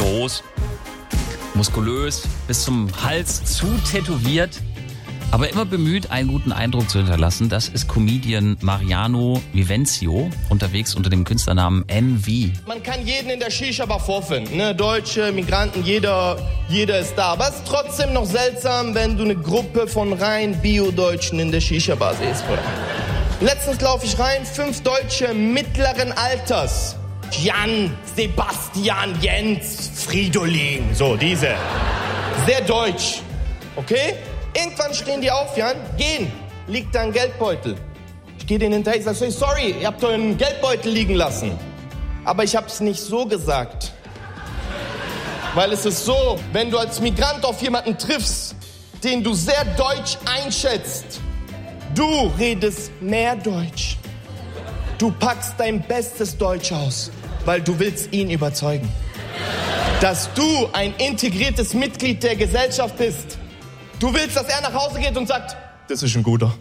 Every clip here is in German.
groß, muskulös, bis zum Hals zu tätowiert, aber immer bemüht, einen guten Eindruck zu hinterlassen. Das ist Comedian Mariano Vivenzio, unterwegs unter dem Künstlernamen NV. Man kann jeden in der Shisha-Bar vorfinden, ne? Deutsche, Migranten, jeder ist da. Aber es ist trotzdem noch seltsam, wenn du eine Gruppe von rein Bio-Deutschen in der Shisha-Bar siehst. Letztens laufe ich rein, 5 Deutsche mittleren Alters. Jan, Sebastian, Jens, Fridolin, so diese. Sehr deutsch, okay? Irgendwann stehen die auf, Jan, gehen, liegt da ein Geldbeutel. Ich gehe denen hinterher, ich sage, sorry, ihr habt euren Geldbeutel liegen lassen. Aber ich hab's nicht so gesagt. Weil es ist so, wenn du als Migrant auf jemanden triffst, den du sehr deutsch einschätzt, du redest mehr Deutsch. Du packst dein bestes Deutsch aus, weil du willst ihn überzeugen, dass du ein integriertes Mitglied der Gesellschaft bist. Du willst, dass er nach Hause geht und sagt, das ist ein guter.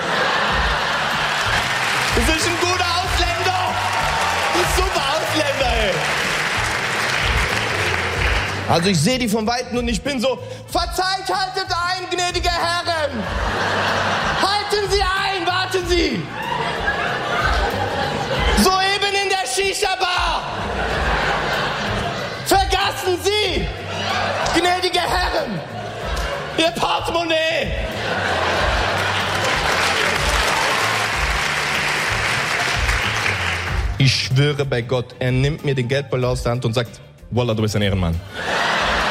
Das ist ein guter Ausländer. Das ist ein super Ausländer, ey. Also ich sehe die von Weitem und ich bin so, verzeiht, haltet ein, gnädige Herren. Halten Sie ein, warten Sie. Soeben in der Shisha-Bar. Vergassen Sie, gnädige Herren, Ihr Portemonnaie! Ich schwöre bei Gott, er nimmt mir den Geldbeutel aus der Hand und sagt, Wallah, du bist ein Ehrenmann.